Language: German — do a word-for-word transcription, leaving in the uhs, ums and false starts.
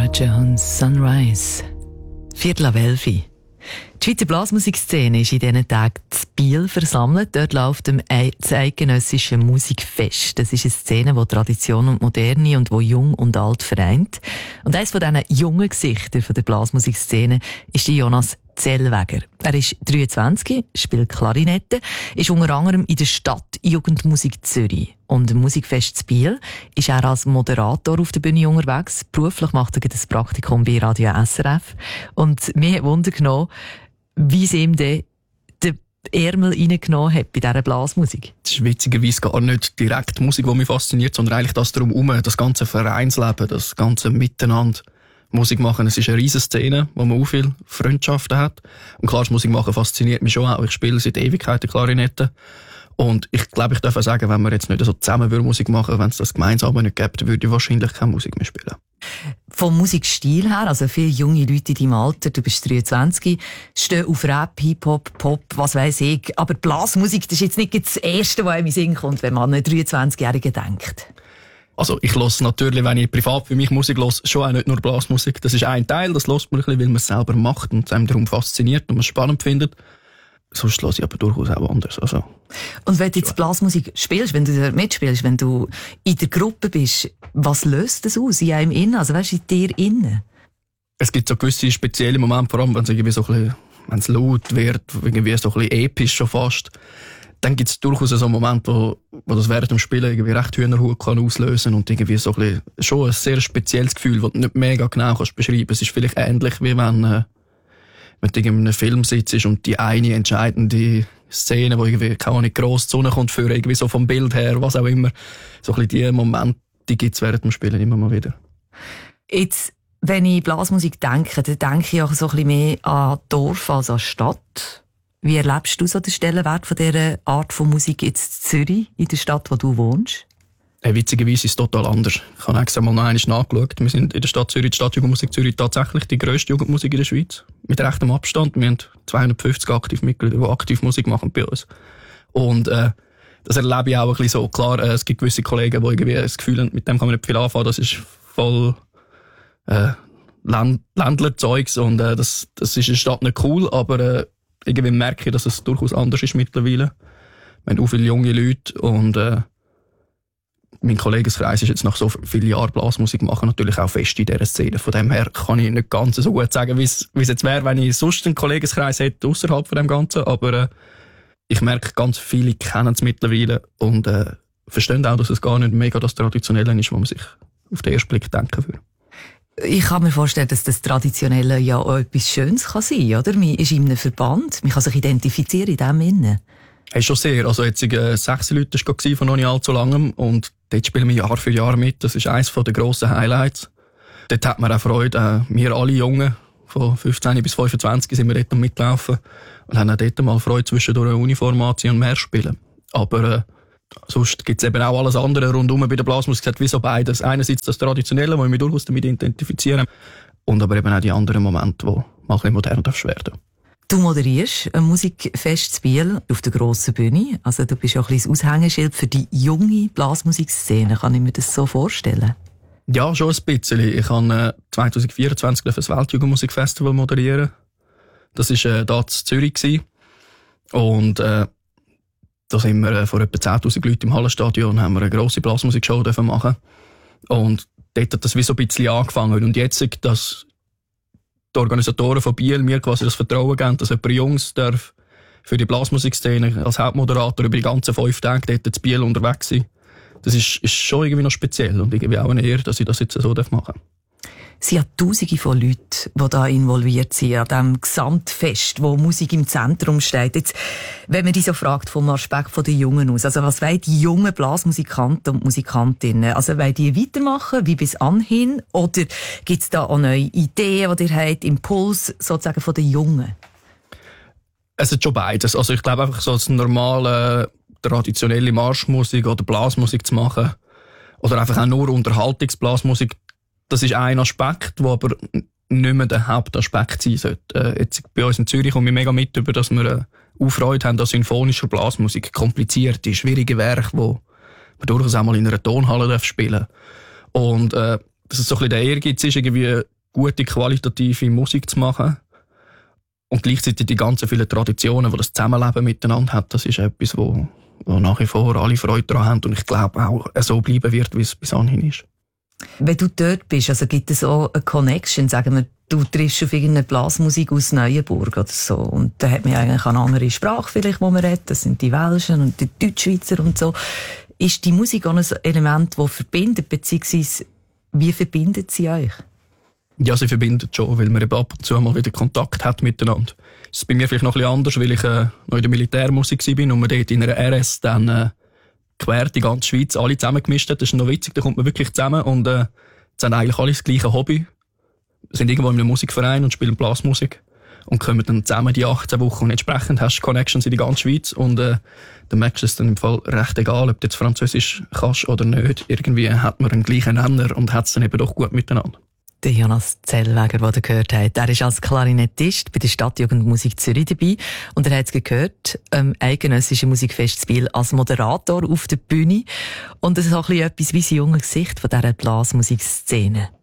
Nora Jones, Sunrise. Viertel ab elf. Die Schweizer Blasmusikszene ist in diesen Tagen in Biel versammelt. Dort läuft das eidgenössische Musikfest. Das ist eine Szene, die Tradition und Moderne und wo Jung und Alt vereint. Und eines von diesen jungen Gesichtern der Blasmusikszene ist Jonas Zellweger. Er ist dreiundzwanzig, spielt Klarinette, ist unter anderem in der Stadtjugendmusik Zürich. Und im Musikfest in Biel ist er als Moderator auf der Bühne unterwegs. Beruflich macht er das Praktikum bei Radio S R F. Und mir hat Wunder genommen, wie es ihm den Ärmel reingenommen hat bei dieser Blasmusik. Das ist witzigerweise gar nicht direkt die Musik, die mich fasziniert, sondern eigentlich das drumherum, das ganze Vereinsleben, das ganze Miteinander. Musik machen, es ist eine riesige Szene, wo man auch viele Freundschaften hat. Und klar, das Musik machen fasziniert mich schon auch. Ich spiele seit Ewigkeiten Klarinette. Und ich glaube, ich darf auch sagen, wenn wir jetzt nicht so zusammen Musik machen würden, wenn es das gemeinsam nicht gäbe, würde ich wahrscheinlich keine Musik mehr spielen. Vom Musikstil her, also viele junge Leute in deinem Alter, du bist dreiundzwanzig, stehen auf Rap, Hip-Hop, Pop, was weiss ich. Aber Blasmusik, das ist jetzt nicht das Erste, was in den Sinn kommt, wenn man an einen dreiundzwanzigjährigen denkt. Also ich höre natürlich, wenn ich privat für mich Musik höre, schon auch nicht nur Blasmusik. Das ist ein Teil, das hört man ein bisschen, weil man es selber macht und es einem darum fasziniert und man es spannend findet. Sonst höre ich aber durchaus auch anders. Also, und wenn du jetzt Blasmusik spielst, wenn du da mitspielst, wenn du in der Gruppe bist, was löst das aus in einem innen? Also weißt du, in dir innen? Es gibt so gewisse spezielle Momente, vor allem wenn es irgendwie so ein bisschen, wenn es laut wird, irgendwie so ein bisschen episch schon fast. Dann gibt es durchaus so einen Moment, wo, wo das während dem Spielen irgendwie recht Hühnerhut kann auslösen und irgendwie so ein bisschen, schon ein sehr spezielles Gefühl, das du nicht mega genau kannst beschreiben kannst. Es ist vielleicht ähnlich, wie wenn, äh, wenn du in einem Film sitzt und die eine entscheidende Szene, wo irgendwie keine Ahnung, gross die Sonne kommt, für irgendwie so vom Bild her, was auch immer. So ein bisschen die Momente, die gibt es während dem Spielen immer mal wieder. Jetzt, wenn ich Blasmusik denke, dann denke ich auch so ein bisschen mehr an Dorf als an Stadt. Wie erlebst du so den Stellenwert von dieser Art von Musik jetzt in Zürich, in der Stadt, wo du wohnst? Hey, witzigerweise ist es total anders. Ich habe extra mal noch einmal nachgeschaut. Wir sind in der Stadt Zürich, die Stadtjugendmusik Zürich, tatsächlich die grösste Jugendmusik in der Schweiz. Mit rechtem Abstand. Wir haben zweihundertfünfzig aktive Mitglieder, die aktiv Musik machen bei uns. Und äh, das erlebe ich auch ein bisschen so. Klar, äh, es gibt gewisse Kollegen, die irgendwie das Gefühl haben, mit dem kann man nicht viel anfangen. Das ist voll äh, Länd- Ländlerzeugs und äh, das, das ist in der Stadt nicht cool, aber äh, irgendwie merke ich, dass es durchaus anders ist mittlerweile. Wir haben auch viele junge Leute und äh, mein Kollegenkreis ist jetzt nach so vielen Jahren Blasmusik machen natürlich auch fest in dieser Szene. Von dem her kann ich nicht ganz so gut sagen, wie es jetzt wäre, wenn ich sonst einen Kollegenkreis hätte außerhalb von dem Ganzen. Aber äh, ich merke, ganz viele kennen es mittlerweile und äh, verstehen auch, dass es gar nicht mega das Traditionelle ist, was man sich auf den ersten Blick denken würde. Ich kann mir vorstellen, dass das Traditionelle ja auch etwas Schönes kann sein, oder? Man ist in einem Verband, man kann sich identifizieren in dem Innen. Hey, schon sehr. Also jetzt äh, sechs Leute war von noch nicht allzu langem und dort spielen wir Jahr für Jahr mit. Das ist eines der grossen Highlights. Dort hat man auch Freude. Äh, wir alle Jungen, von fünfzehn bis fünfundzwanzig, sind wir dort am Mitlaufen und haben auch dort mal Freude zwischendurch Uniform anziehen und mehr spielen. Aber äh, sonst gibt es eben auch alles andere rundum bei der Blasmusik. Es hat wie so beides. Einerseits das Traditionelle, wo ich mich durchaus damit identifizieren, und aber eben auch die anderen Momente, die mal ein bisschen modern werden. Du moderierst ein Musikfest in Biel auf der grossen Bühne. Also du bist auch ein bisschen das Aushängeschild für die junge Blasmusikszene. Kann ich mir das so vorstellen? Ja, schon ein bisschen. Ich kann äh, zwanzig vierundzwanzig das Weltjugendmusikfestival moderieren. Das war äh, da in Zürich gewesen. Und äh, da sind wir äh, vor etwa zehntausend Leuten im Hallenstadion, haben wir eine grosse Blasmusikshow dürfen machen. Und dort hat das wie so ein bisschen angefangen. Und jetzt, dass die Organisatoren von Biel mir quasi das Vertrauen geben, dass jemand Jungs darf für die Blasmusikszene als Hauptmoderator über die ganzen fünf Tage dort in Biel unterwegs sein. Das ist, ist schon irgendwie noch speziell und irgendwie auch eine Ehre, dass ich das jetzt so machen darf. Es sind ja Tausende von Leuten, die da involviert sind, an diesem Gesamtfest, wo Musik im Zentrum steht. Jetzt, wenn man dich so fragt, vom Aspekt der Jungen aus, also was wollen die jungen Blasmusikanten und Musikantinnen? Also wollen die weitermachen, wie bis anhin? Oder gibt es da auch neue Ideen, die ihr habt, Impuls sozusagen von den Jungen? Es ist schon beides. Also ich glaube einfach so als normale, traditionelle Marschmusik oder Blasmusik zu machen, oder einfach auch nur Unterhaltungsblasmusik, das ist ein Aspekt, der aber nicht mehr der Hauptaspekt sein sollte. Äh, jetzt bei uns in Zürich komme ich mega mit, über, dass wir äh, auch Freude haben an symphonischer Blasmusik. Komplizierte, schwierige Werke, die man durchaus auch mal in einer Tonhalle spielen darf. Und äh, dass es so ein bisschen der Ehrgeiz ist, irgendwie gute, qualitative Musik zu machen. Und gleichzeitig die ganzen vielen Traditionen, die das Zusammenleben miteinander hat, das ist etwas, wo, wo nach wie vor alle Freude daran haben und ich glaube auch so bleiben wird, wie es bis anhin ist. Wenn du dort bist, also gibt es auch eine Connection, sagen wir, du triffst auf irgendeine Blasmusik aus Neuenburg oder so und da hat man eigentlich eine andere Sprache vielleicht, wo man redet, das sind die Welschen und die Deutschschweizer und so. Ist die Musik auch ein Element, das verbindet, beziehungsweise wie verbindet sie euch? Ja, sie verbindet schon, weil man eben ab und zu mal wieder Kontakt hat miteinander. Es ist bei mir vielleicht noch ein bisschen anders, weil ich äh, noch in der Militärmusik war und man dort in einer R S dann äh, quer die ganze Schweiz alle zusammengemischt hat. Das ist noch witzig, da kommt man wirklich zusammen und äh, jetzt haben eigentlich alle das gleiche Hobby. Wir sind irgendwo in einem Musikverein und spielen Blasmusik und kommen dann zusammen die achtzehn Wochen und entsprechend hast du Connections in die ganze Schweiz und äh, dann merkst du es dann im Fall recht egal, ob du jetzt Französisch kannst oder nicht. Irgendwie hat man einen gleichen Nenner und hat es dann eben doch gut miteinander. Der Jonas Zellweger, den ihr gehört habt, er ist als Klarinettist bei der Stadtjugendmusik Zürich dabei und er hat es gehört, ähm, eidgenössische Musikfest Biel als Moderator auf der Bühne und das ist auch ein bisschen etwas wie das junge Gesicht von dieser Blasmusikszene.